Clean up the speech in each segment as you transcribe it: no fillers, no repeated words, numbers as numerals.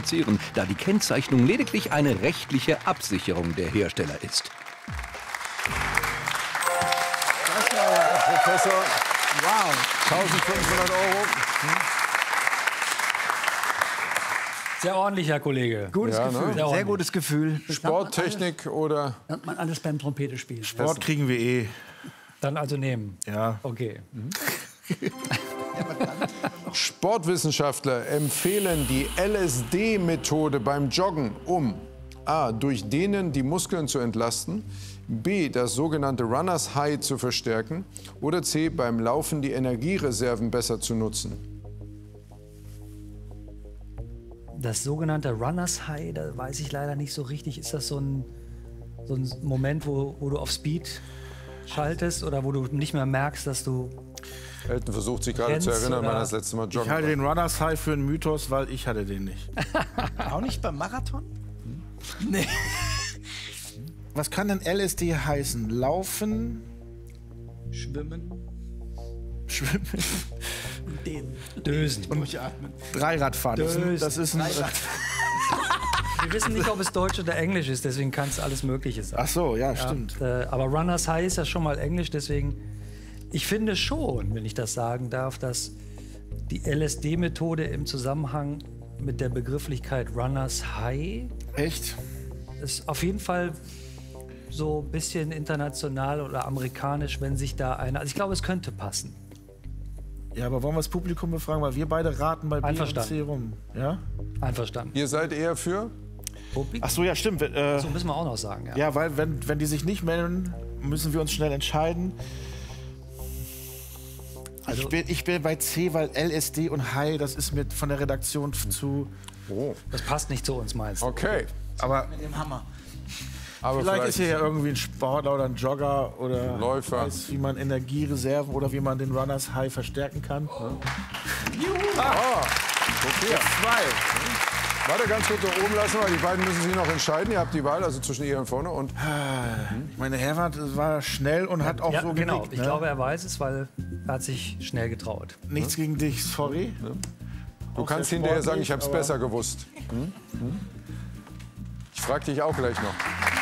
qualifizieren, da die Kennzeichnung lediglich eine rechtliche Absicherung der Hersteller ist. Das war ja, Herr Professor. Wow. 1.500 €. Sehr ordentlich, Herr Kollege. Gutes Ja, Gefühl, ne? sehr gutes Gefühl. Sporttechnik oder? Lernt man alles beim Trompete spielen. Sport kriegen wir eh. Dann also nehmen. Ja. Okay. Sportwissenschaftler empfehlen die LSD-Methode beim Joggen, um a. durch Dehnen die Muskeln zu entlasten, b. das sogenannte Runners High zu verstärken oder c. beim Laufen die Energiereserven besser zu nutzen. Das sogenannte Runners High, da weiß ich leider nicht so richtig. Ist das so ein Moment, wo du auf Speed schaltest oder wo du nicht mehr merkst, dass du... Elton versucht sich gerade zu Rennst erinnern, wann oder- er das letzte Mal Ich joggen halte war. den Runners High für einen Mythos, weil ich hatte den nicht. Auch nicht beim Marathon? Nee. Was kann denn LSD heißen? Laufen, Schwimmen, schwimmen, Den. Dösen. durchatmen. Dreiradfahren. Das ist ein... Wir wissen nicht, ob es Deutsch oder Englisch ist, deswegen kann es alles Mögliche sein. Ach so, ja, stimmt. Aber Runners High ist ja schon mal Englisch, deswegen... Ich finde schon, wenn ich das sagen darf, dass die LSD-Methode im Zusammenhang mit der Begrifflichkeit Runners High Echt? ist auf jeden Fall so ein bisschen international oder amerikanisch, wenn sich da einer... Also ich glaube, es könnte passen. Ja, aber wollen wir das Publikum befragen, weil wir beide raten bei B und C Einverstanden. rum. Ja? Einverstanden. Ihr seid eher für? Ach so, ja, stimmt. So müssen wir auch noch sagen, ja. Ja, weil wenn die sich nicht melden, müssen wir uns schnell entscheiden. Also- ich bin bei C, weil LSD und High, das ist mir von der Redaktion zu... Oh, Das passt nicht zu uns, meinst du? okay. Aber Mit dem Hammer. Aber vielleicht ist hier ja irgendwie ein Sportler oder ein Jogger oder Läufer. weiß, wie man Energiereserven oder wie man den Runners High verstärken kann. Okay. Zwei. Warte, ganz kurz da oben lassen, weil die beiden müssen sich noch entscheiden. Ihr habt die Wahl, also zwischen ihr und vorne. Und Ich meine, Herbert war schnell und hat auch Ja, so genau. genickt. Ich Ne? glaube, er weiß es, weil er hat sich schnell getraut. Nichts gegen dich, sorry. du kannst sehr hinterher sagen, sportlich, ich habe es aber- besser gewusst. Ich frage dich auch gleich noch.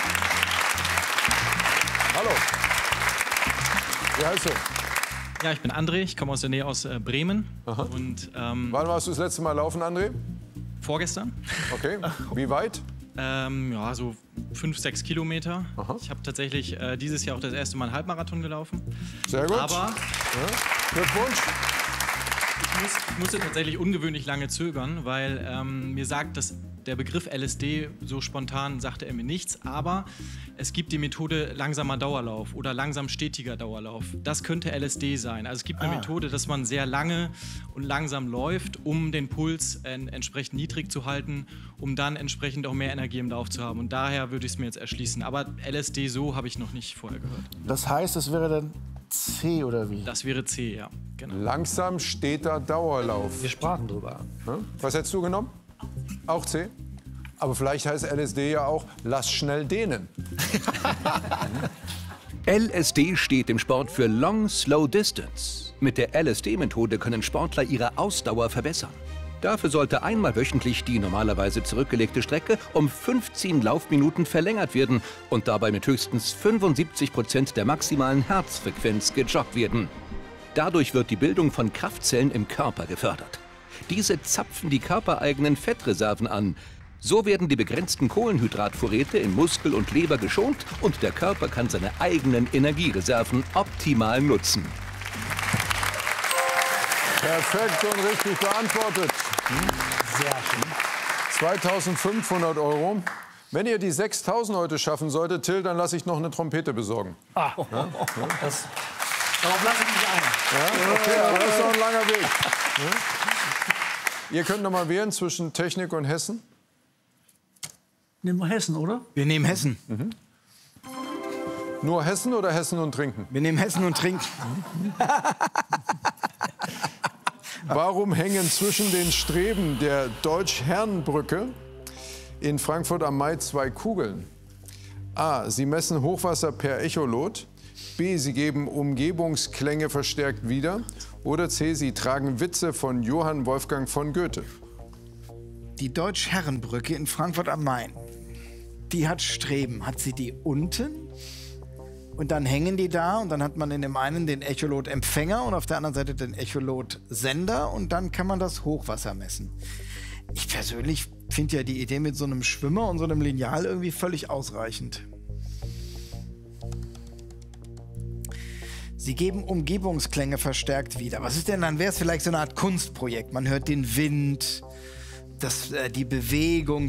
Hallo. Wie heißt du? Ja, ich bin André, ich komme aus der Nähe aus Bremen. Und Wann warst du das letzte Mal laufen, André? vorgestern, Okay. Wie weit? ja, so 5, 6 Kilometer. Aha. Ich habe tatsächlich dieses Jahr auch das erste Mal einen Halbmarathon gelaufen. Sehr gut. Aber Glückwunsch. ich musste tatsächlich ungewöhnlich lange zögern, weil mir sagt, dass der Begriff LSD so spontan sagte er mir nichts, aber es gibt die Methode langsamer Dauerlauf oder langsam stetiger Dauerlauf. Das könnte LSD sein. Also es gibt eine Methode, dass man sehr lange und langsam läuft, um den Puls entsprechend niedrig zu halten, um dann entsprechend auch mehr Energie im Lauf zu haben. Und daher würde ich es mir jetzt erschließen. Aber LSD so habe ich noch nicht vorher gehört. Das heißt, es wäre dann C oder wie? Das wäre C, ja. Genau. Langsam steter Dauerlauf. Wir sprachen drüber. Was hättest du genommen? Auch C? Aber vielleicht heißt LSD ja auch, lass schnell dehnen. LSD steht im Sport für Long Slow Distance. Mit der LSD-Methode können Sportler ihre Ausdauer verbessern. Dafür sollte einmal wöchentlich die normalerweise zurückgelegte Strecke um 15 Laufminuten verlängert werden und dabei mit höchstens 75% der maximalen Herzfrequenz gejoggt werden. Dadurch wird die Bildung von Kraftzellen im Körper gefördert. Diese zapfen die körpereigenen Fettreserven an. So werden die begrenzten Kohlenhydratvorräte in Muskel und Leber geschont und der Körper kann seine eigenen Energiereserven optimal nutzen. Perfekt und richtig beantwortet. Sehr schön. 2.500 €. Wenn ihr die 6.000 heute schaffen solltet, Till, dann lasse ich noch eine Trompete besorgen. Darauf lasse ich mich ein. Ja? Okay, aber das ist noch ein langer Weg. Ihr könnt noch mal wählen zwischen Technik und Hessen. Nehmen wir Hessen, oder? Wir nehmen Hessen. Nur Hessen oder Hessen und Trinken? Wir nehmen Hessen und trinken. Warum hängen zwischen den Streben der Deutsch-Herrenbrücke in Frankfurt am Main 2 Kugeln? A. Sie messen Hochwasser per Echolot. B. Sie geben Umgebungsklänge verstärkt wieder. Oder C. Sie tragen Witze von Johann Wolfgang von Goethe. Die Deutsch-Herrenbrücke in Frankfurt am Main. Die hat Streben. Hat sie die unten? Und dann hängen die da und dann hat man in dem einen den Echolot-Empfänger und auf der anderen Seite den Echolot-Sender und dann kann man das Hochwasser messen. Ich persönlich finde ja die Idee mit so einem Schwimmer und so einem Lineal irgendwie völlig ausreichend. Sie geben Umgebungsklänge verstärkt wieder. Was ist denn dann? Wäre es vielleicht so eine Art Kunstprojekt? Man hört den Wind, die Bewegung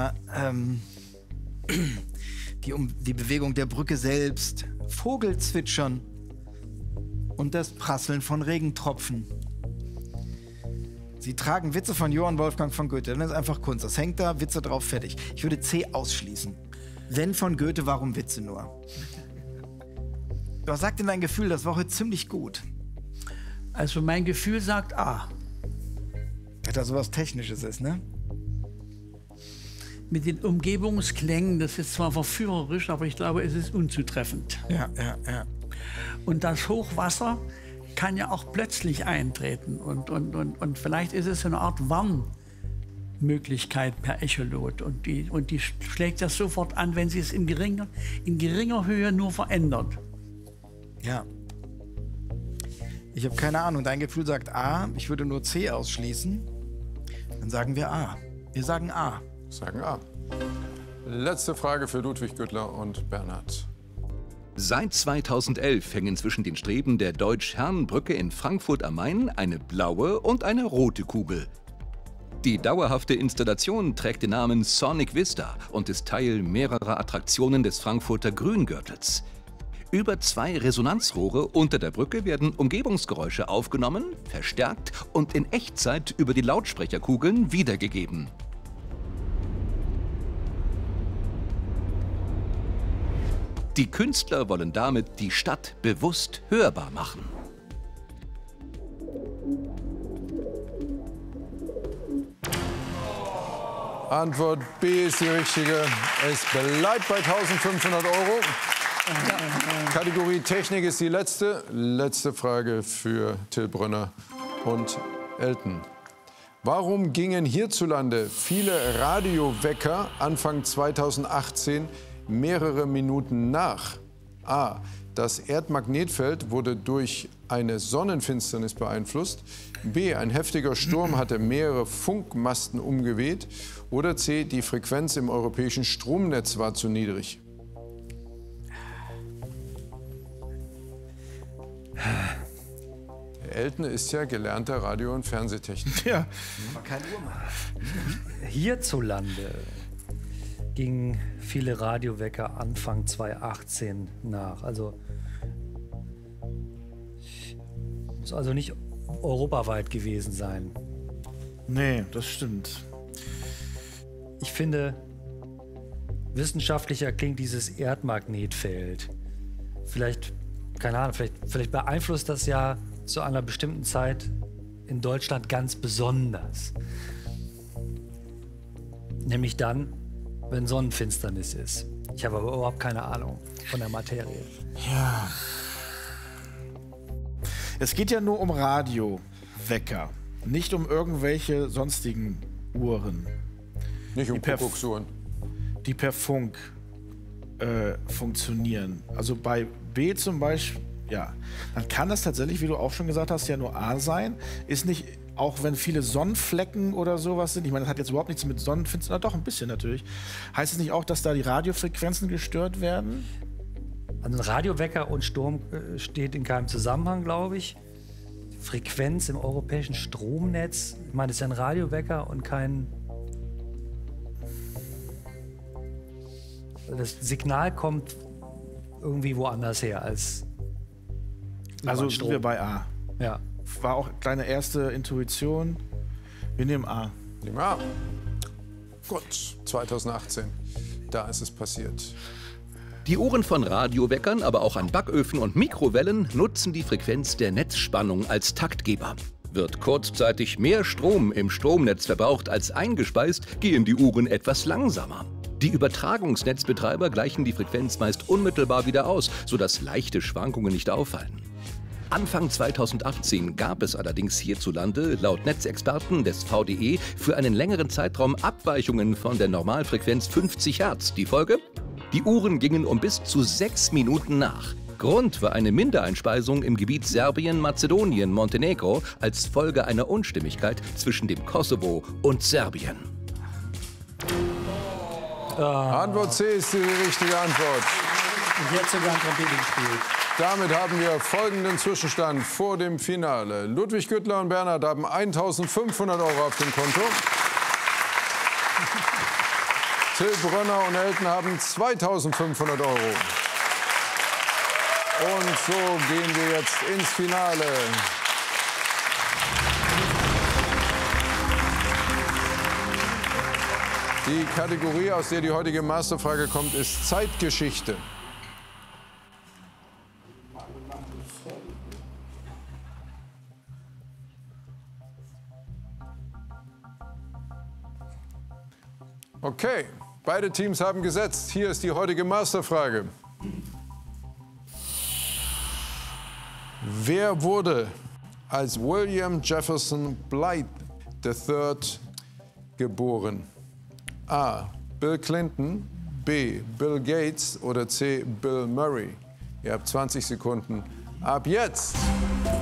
die Bewegung der Brücke selbst, Vogelzwitschern und das Prasseln von Regentropfen. Sie tragen Witze von Johann Wolfgang von Goethe. Dann ist einfach Kunst. Das hängt da, Witze drauf, fertig. Ich würde C ausschließen. Wenn von Goethe, warum Witze nur? Was sagt denn dein Gefühl? Das war heute ziemlich gut. Also mein Gefühl sagt A. Dass da sowas Technisches ist, ne? Mit den Umgebungsklängen, das ist zwar verführerisch, aber ich glaube, es ist unzutreffend. Ja. Und das Hochwasser kann ja auch plötzlich eintreten. Und vielleicht ist es eine Art Warnmöglichkeit per Echolot. Und die schlägt das sofort an, wenn sie es in geringer Höhe nur verändert. Ja. Ich habe keine Ahnung. Dein Gefühl sagt A. Ich würde nur C ausschließen. Dann sagen wir A. Wir sagen A. Sagen A. Letzte Frage für Ludwig Güttler und Bernhard. Seit 2011 hängen zwischen den Streben der Deutsch-Herrenbrücke in Frankfurt am Main eine blaue und eine rote Kugel. Die dauerhafte Installation trägt den Namen Sonic Vista und ist Teil mehrerer Attraktionen des Frankfurter Grüngürtels. Über 2 Resonanzrohre unter der Brücke werden Umgebungsgeräusche aufgenommen, verstärkt und in Echtzeit über die Lautsprecherkugeln wiedergegeben. Die Künstler wollen damit die Stadt bewusst hörbar machen. Antwort B ist die richtige. Es bleibt bei 1.500 Euro. Kategorie Technik ist die letzte. Letzte Frage für Till Brönner und Elton. Warum gingen hierzulande viele Radiowecker Anfang 2018 mehrere Minuten nach? A. Das Erdmagnetfeld wurde durch eine Sonnenfinsternis beeinflusst. B. Ein heftiger Sturm hatte mehrere Funkmasten umgeweht. Oder C. Die Frequenz im europäischen Stromnetz war zu niedrig. Elton ist ja gelernter Radio- und Fernsehtechniker. Ja. Hierzulande gingen viele Radiowecker Anfang 2018 nach. Also muss also nicht europaweit gewesen sein. Nee, das stimmt. Ich finde, wissenschaftlicher klingt dieses Erdmagnetfeld. Vielleicht, keine Ahnung, vielleicht beeinflusst das ja zu einer bestimmten Zeit in Deutschland ganz besonders. Nämlich dann, wenn Sonnenfinsternis ist. Ich habe aber überhaupt keine Ahnung von der Materie. Ja. Es geht ja nur um Radiowecker, nicht um irgendwelche sonstigen Uhren. Nicht um Kuckucksuhren. Die per Funk funktionieren. Also bei B zum Beispiel, ja, dann kann das tatsächlich, wie du auch schon gesagt hast, ja nur A sein. Ist nicht, auch wenn viele Sonnenflecken oder sowas sind, ich meine, das hat jetzt überhaupt nichts mit Sonnenfinsternis, doch ein bisschen natürlich. Heißt es nicht auch, dass da die Radiofrequenzen gestört werden? Also ein Radiowecker und Sturm steht in keinem Zusammenhang, glaube ich. Die Frequenz im europäischen Stromnetz, ich meine, das ist ja ein Radiowecker und kein... Das Signal kommt irgendwie woanders her als... Also sind wir bei A. Ja. War auch kleine erste Intuition. Wir nehmen A. Nehmen wir A. Gut, 2018. Da ist es passiert. Die Uhren von Radioweckern, aber auch an Backöfen und Mikrowellen nutzen die Frequenz der Netzspannung als Taktgeber. Wird kurzzeitig mehr Strom im Stromnetz verbraucht als eingespeist, gehen die Uhren etwas langsamer. Die Übertragungsnetzbetreiber gleichen die Frequenz meist unmittelbar wieder aus, sodass leichte Schwankungen nicht auffallen. Anfang 2018 gab es allerdings hierzulande, laut Netzexperten des VDE, für einen längeren Zeitraum Abweichungen von der Normalfrequenz 50 Hertz. Die Folge? Die Uhren gingen um bis zu 6 Minuten nach. Grund war eine Mindereinspeisung im Gebiet Serbien, Mazedonien, Montenegro als Folge einer Unstimmigkeit zwischen dem Kosovo und Serbien. Antwort C ist die richtige Antwort. Und jetzt sogar ein Trompete gespielt. Damit haben wir folgenden Zwischenstand vor dem Finale. Ludwig Güttler und Bernhard haben 1.500 € auf dem Konto. Till Brönner und Elton haben 2.500 €. Und so gehen wir jetzt ins Finale. Die Kategorie, aus der die heutige Masterfrage kommt, ist Zeitgeschichte. Okay, beide Teams haben gesetzt. Hier ist die heutige Masterfrage. Wer wurde als William Jefferson Blythe III geboren? A. Bill Clinton, B. Bill Gates oder C. Bill Murray? Ihr habt 20 Sekunden ab jetzt.